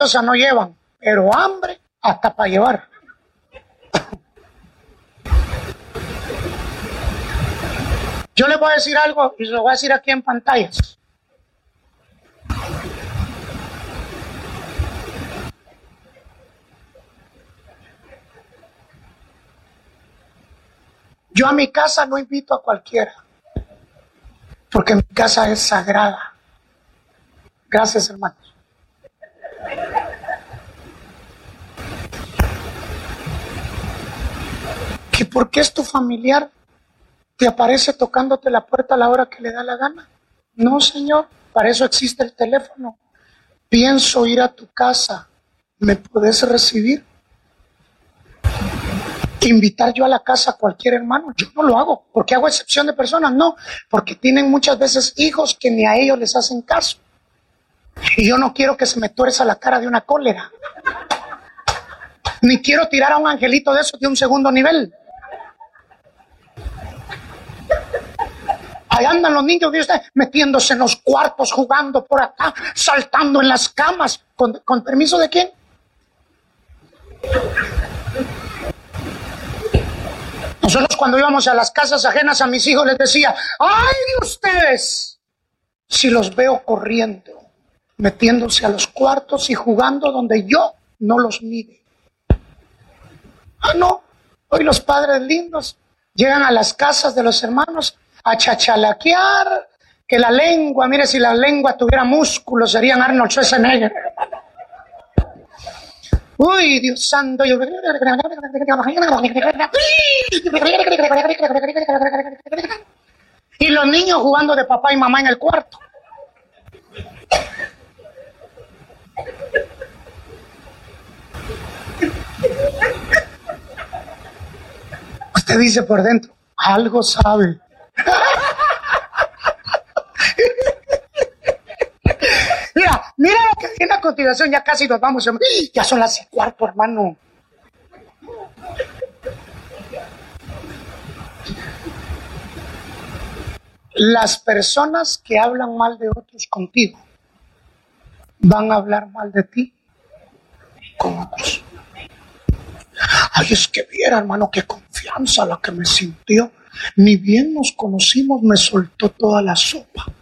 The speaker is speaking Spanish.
fuerza no llevan, pero hambre hasta para llevar. Yo les voy a decir algo y se lo voy a decir aquí en pantallas. Yo a mi casa no invito a cualquiera, porque mi casa es sagrada. Gracias, hermanos. ¿Que por qué es tu familiar te aparece tocándote la puerta a la hora que le da la gana? No, señor, para eso existe el teléfono. Pienso ir a tu casa, ¿me puedes recibir? Invitar yo a la casa a cualquier hermano, yo no lo hago. ¿Por qué hago excepción de personas? No, porque tienen muchas veces hijos que ni a ellos les hacen caso. Y yo no quiero que se me tuerza la cara de una cólera. Ni quiero tirar a un angelito de esos de un segundo nivel. Ahí andan los niños de usted metiéndose en los cuartos, jugando por acá, saltando en las camas. ¿Con permiso de quién? Nosotros cuando íbamos a las casas ajenas a mis hijos les decía, ¡ay de ustedes! Si los veo corriendo, metiéndose a los cuartos y jugando donde yo no los mire. Ah, no, hoy los padres lindos llegan a las casas de los hermanos a chachalaquear, que la lengua, mire, si la lengua tuviera músculos serían Arnold Schwarzenegger. Uy, Dios santo. Y los niños jugando de papá y mamá en el cuarto. Usted dice por dentro, algo sabe. Mira lo que viene a continuación, ya casi nos vamos. Ya son las 4:15, hermano. Las personas que hablan mal de otros contigo van a hablar mal de ti con otros. Ay, es que viera, hermano, qué confianza la que me sintió. Ni bien nos conocimos, me soltó toda la sopa.